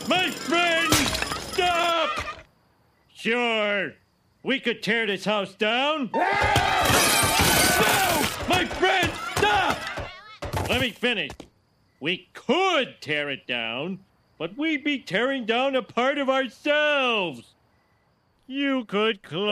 My friend! Stop! Sure, we could tear this house down. No! My friend, stop! Let me finish. We could tear it down, but we'd be tearing down a part of ourselves. You could close